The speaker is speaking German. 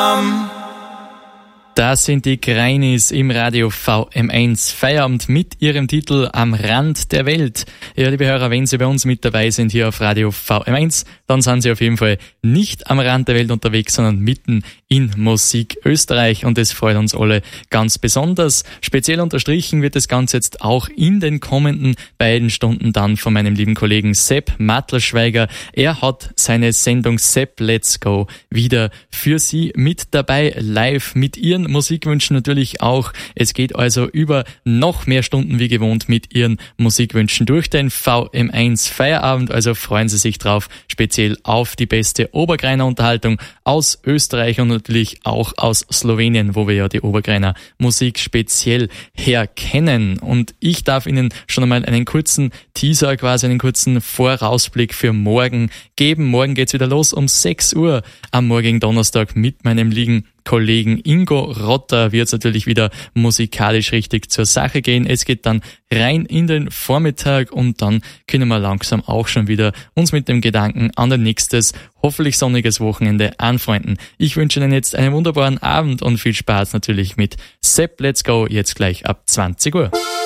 Das sind die Greinis im Radio VM1 Feierabend mit ihrem Titel Am Rand der Welt. Ja, liebe Hörer, wenn Sie bei uns mit dabei sind hier auf Radio VM1, dann sind Sie auf jeden Fall nicht am Rand der Welt unterwegs, sondern mitten in Musik Österreich, und es freut uns alle ganz besonders. Speziell unterstrichen wird das Ganze jetzt auch in den kommenden beiden Stunden dann von meinem lieben Kollegen Sepp Mattelschweiger. Er hat seine Sendung Sepp Let's Go wieder für Sie mit dabei, live mit Ihren Musikwünschen natürlich auch. Es geht also über noch mehr Stunden wie gewohnt mit Ihren Musikwünschen durch den VM1 Feierabend. Also freuen Sie sich drauf, speziell auf die beste Obergreiner Unterhaltung aus Österreich und natürlich auch aus Slowenien, wo wir ja die Obergreiner Musik speziell herkennen. Und ich darf Ihnen schon einmal einen kurzen Teaser, quasi einen kurzen Vorausblick für morgen geben. Morgen geht's wieder los um 6 Uhr am morgigen Donnerstag mit meinem lieben Kollegen Ingo Rotter. Wird es natürlich wieder musikalisch richtig zur Sache gehen. Es geht dann rein in den Vormittag und dann können wir langsam auch schon wieder uns mit dem Gedanken an ein nächstes, hoffentlich sonniges Wochenende anfreunden. Ich wünsche Ihnen jetzt einen wunderbaren Abend und viel Spaß natürlich mit Sepp Let's Go, jetzt gleich ab 20 Uhr.